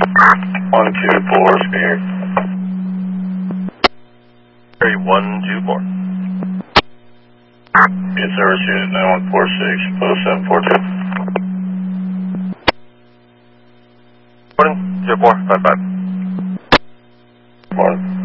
124, Spirit. Area 124. Good service unit 9146, post 742. Morning, 0455. Morning.